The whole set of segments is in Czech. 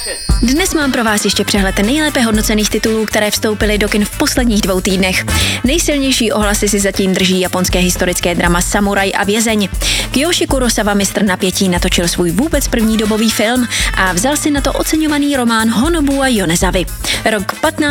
Dnes mám pro vás ještě přehled nejlépe hodnocených titulů, které vstoupily do kin v posledních 2 týdnech. Nejsilnější ohlasy si zatím drží japonské historické drama Samuraj a vězeň. Kiyoshi Kurosawa, mistr napětí, natočil svůj vůbec první dobový film a vzal si na to oceňovaný román Honobua Yonezawy. Rok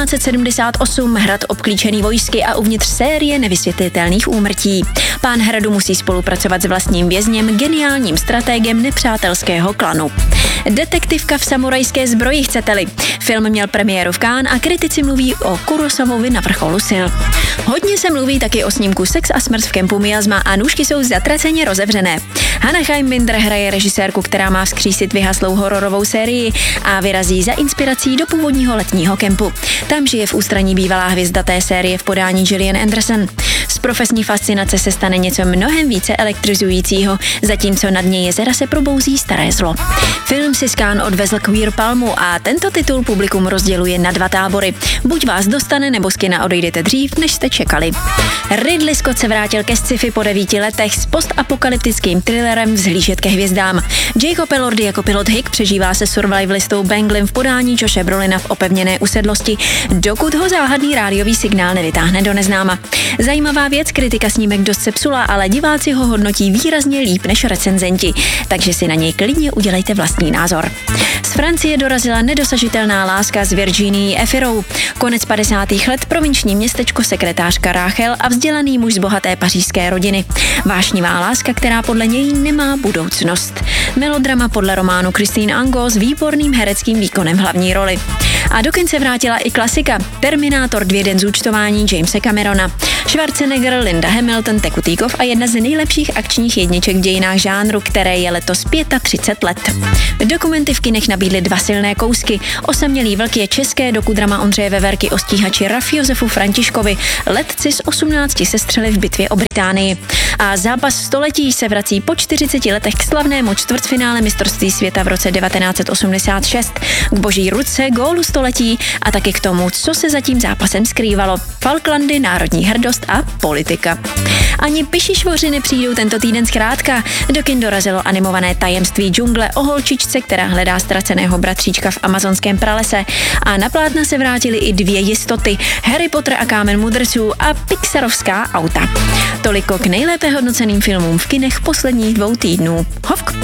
1578, hrad obklíčený vojsky a uvnitř série nevysvětlitelných úmrtí. Pán hradu musí spolupracovat s vlastním vězněm, geniálním stratégem nepřátelského klanu. Detektivka v samurajské zbroji, chcete-li. Film měl premiéru v Cannes a kritici mluví o Kurosawovi na vrcholu sil. Hodně se mluví taky o snímku Sex a smrt v kempu Miasma a nůžky jsou zatraceně rozevřené. Hannah Heimbinder hraje režisérku, která má vzkřísit vyhaslou hororovou sérii a vyrazí za inspirací do původního letního kempu. Tam žije v ústraní bývalá hvězda té série v podání Gillian Anderson. Z profesní fascinace se stane něco mnohem více elektrizujícího, zatímco na dně jezera se probouzí staré zlo. Film si z Cannes odvezl Queer Palmu a tento titul publikum rozděluje na 2 tábory. Buď vás dostane, nebo z kina odejdete dřív, než jste čekali. Ridley Scott se vrátil ke sci-fi po 9 letech s postapokalyptickým thrillerem Vzhlížet ke hvězdám. Jacob Elordi jako pilot Hick přežívá se survivalistou Benglem v podání Joshe Brolina v opevněné usedlosti, dokud ho záhadný rádiový signál nevytáhne do neznáma. Zajímavá věc, kritika snímek dost sepsula, ale diváci ho hodnotí výrazně líp než recenzenti, takže si na něj klidně udělejte vlastní názor. Z Francie dorazila nedosažitelná láska s Virginií Efirou. Konec 50. let, provinční městečko, sekretářka Rachel a vzdělaný muž z bohaté pařížské rodiny. Vášnivá láska, která podle něj nemá budoucnost. Melodrama podle románu Christine Angot s výborným hereckým výkonem hlavní roli. A do kin se vrátila i klasika Terminátor 2, den zúčtování Jamese Camerona. Schwarzenegger, Linda Hamilton, Tekutýkov a jedna z nejlepších akčních jedniček v dějinách žánru, které je letos 35 let. Dokumenty v kinech nabídly 2 silné kousky. Osamělý vlk je české dokudrama Ondřeje Veverky o stíhači Rafi Josefu Františkovi, letci z 18 sestřeli v bitvě o Británii. A zápas století se vrací po 40 letech k slavnému čtvrtfinále mistrovství světa v roce 1986, k boží ruce, gólu století a taky k tomu, co se za tím zápasem skrývalo. Falklandy, národní hrdost a politika. Ani pišišvoři nepřijdou tento týden zkrátka. Do kin dorazilo animované Tajemství džungle o holčičce, která hledá ztraceného bratříčka v amazonském pralese. A na plátna se vrátily i 2 jistoty, Harry Potter a kámen mudrců a pixarovská auta. Toliko k nejlépe hodnoceným filmům v kinech posledních 2 týdnů. Hovk!